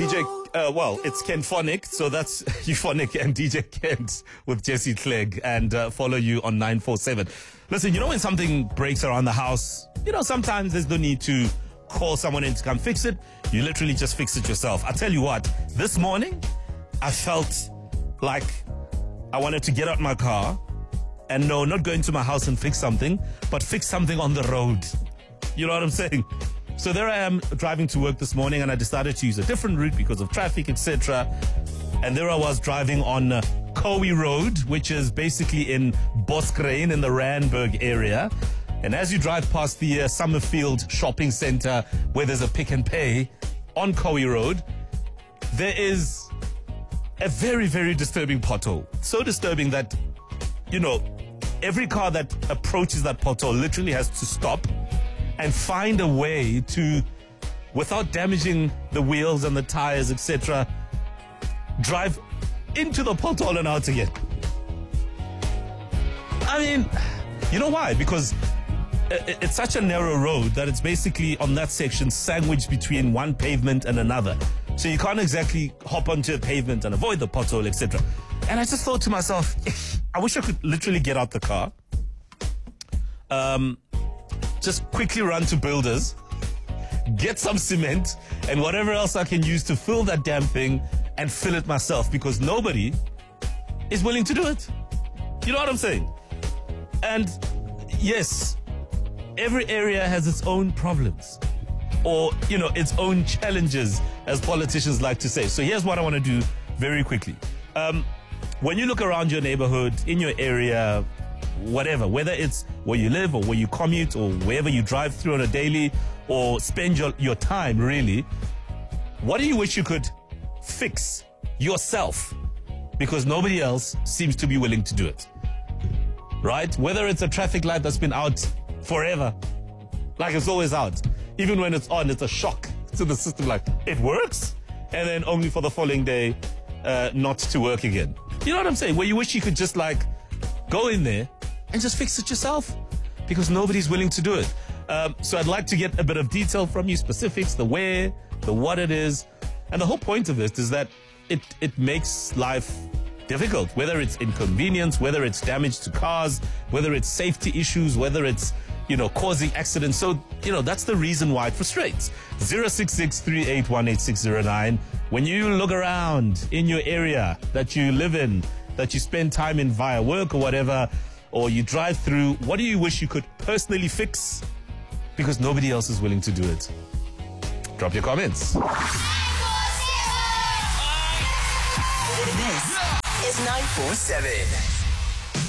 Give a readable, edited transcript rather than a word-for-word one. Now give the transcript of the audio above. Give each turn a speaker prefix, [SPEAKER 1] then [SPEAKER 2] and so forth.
[SPEAKER 1] DJ, it's Ken Phonic, so that's Euphonic and DJ Kent with Jesse Clegg, and follow you on 947. Listen, you know when something breaks around the house, sometimes there's no need to call someone in to come fix it. You literally just fix it yourself. I tell you what, this morning, I felt like I wanted to get out my car and no, not go into my house and fix something, but fix something on the road. You know what I'm saying? So there I am driving to work this morning, and I decided to use a different route because of traffic, etc. And there I was driving on Kowi Road, which is basically in Boskrane in the Randburg area. And as you drive past the Summerfield shopping center where there's a Pick and Pay on Kowi Road, there is a very, very disturbing pothole. So disturbing that, every car that approaches that pothole literally has to stop and find a way to, without damaging the wheels and the tires, etc., drive into the pothole and out again. I mean, you know why? Because it's such a narrow road that it's basically on that section sandwiched between one pavement and another. So you can't exactly hop onto a pavement and avoid the pothole, etc. And I just thought to myself, I wish I could literally get out the car, just quickly run to Builders, get some cement and whatever else I can use to fill that damn thing and fill it myself, because nobody is willing to do it. You know what I'm saying? And yes, every area has its own problems or, its own challenges, as politicians like to say. So here's what I want to do very quickly. When you look around your neighborhood, in your area, whatever, whether it's where you live or where you commute or wherever you drive through on a daily or spend your time, really, what do you wish you could fix yourself? Because nobody else seems to be willing to do it. Right? Whether it's a traffic light that's been out forever, like it's always out. Even when it's on, it's a shock to the system, like it works, and then only for the following day not to work again. You know what I'm saying? Where you wish you could just go in there and just fix it yourself, because nobody's willing to do it. So I'd like to get a bit of detail from you, specifics, the where, the what it is. And the whole point of this is that it makes life difficult, whether it's inconvenience, whether it's damage to cars, whether it's safety issues, whether it's, causing accidents. So, that's the reason why it frustrates. 066-3818-609. When you look around in your area that you live in, that you spend time in via work or whatever, or you drive through, what do you wish you could personally fix? Because nobody else is willing to do it. Drop your comments.
[SPEAKER 2] This is 947.